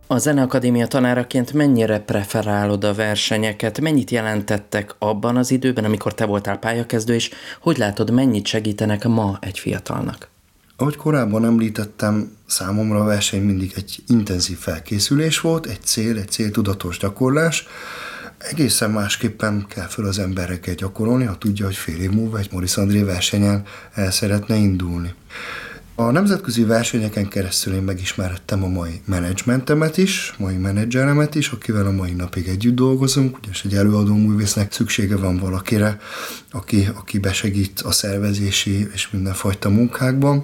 A Zeneakadémia tanáraként mennyire preferálod a versenyeket? Mennyit jelentettek abban az időben, amikor te voltál pályakezdő, és hogy látod, mennyit segítenek ma egy fiatalnak? Ahogy korábban említettem, számomra a verseny mindig egy intenzív felkészülés volt, egy céltudatos gyakorlás. Egészen másképpen kell föl az emberekkel gyakorolni, ha tudja, hogy fél év múlva egy Morisz André versenyen el szeretne indulni. A nemzetközi versenyeken keresztül én megismerhettem a mai menedzsmentemet is, mai menedzseremet is, akivel a mai napig együtt dolgozunk, ugyanis egy előadó művésznek szüksége van valakire, aki besegít a szervezési és mindenfajta munkákban.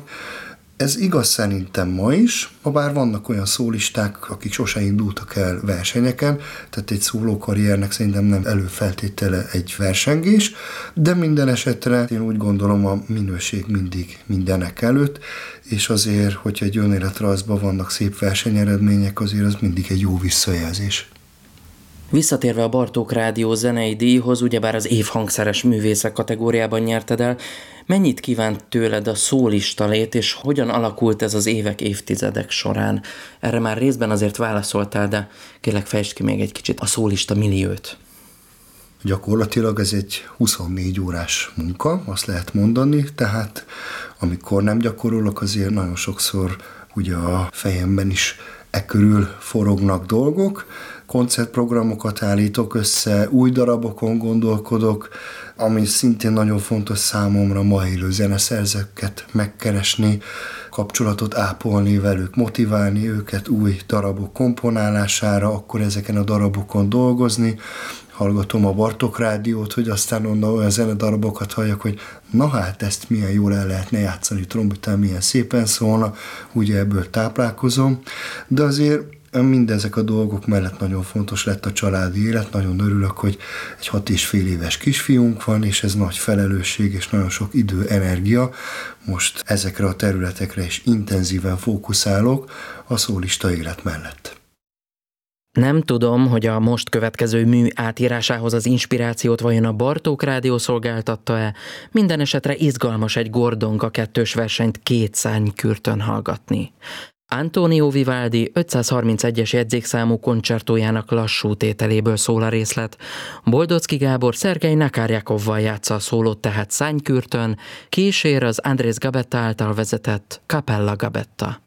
Ez igaz szerintem ma is, habár vannak olyan szólisták, akik sose indultak el versenyeken, tehát egy szólókarriernek szerintem nem előfeltétele egy versengés, de minden esetre én úgy gondolom, a minőség mindig mindenek előtt, és azért, hogyha egy önéletrajzban vannak szép versenyeredmények, azért az mindig egy jó visszajelzés. Visszatérve a Bartók Rádió zenei díjhoz, ugyebár az év hangszeres művészek kategóriában nyerted el, mennyit kívánt tőled a szólista lét, és hogyan alakult ez az évek, évtizedek során? Erre már részben azért válaszoltál, de kérlek fejtsd ki még egy kicsit a szólista milliót. Gyakorlatilag ez egy 24 órás munka, azt lehet mondani, tehát amikor nem gyakorolok, azért nagyon sokszor ugye a fejemben is körül forognak dolgok, koncertprogramokat állítok össze, új darabokon gondolkodok, ami szintén nagyon fontos számomra, ma élő zeneszerzőket megkeresni, kapcsolatot ápolni velük, motiválni őket új darabok komponálására, akkor ezeken a darabokon dolgozni. Hallgatom a Bartók Rádiót, hogy aztán onnan olyan zenedarabokat halljak, hogy na hát ezt milyen jól el lehetne játszani, trombitán milyen szépen szólna, ugye ebből táplálkozom, de azért mindezek a dolgok mellett nagyon fontos lett a családi élet, nagyon örülök, hogy egy 6,5 éves kisfiunk van, és ez nagy felelősség és nagyon sok idő, energia. Most ezekre a területekre is intenzíven fókuszálok a szólista élet mellett. Nem tudom, hogy a most következő mű átírásához az inspirációt vajon a Bartók Rádió szolgáltatta-e, minden esetre izgalmas egy Gordonka 2-s versenyt 2 szárnykürtön hallgatni. Antonio Vivaldi 531-es jegyzékszámú koncertójának lassú tételéből szól a részlet. Boldocki Gábor Szergej Nakárjákovval játsza a szólót tehát szárnykürtön, kísér az Andrés Gabetta által vezetett Capella Gabetta.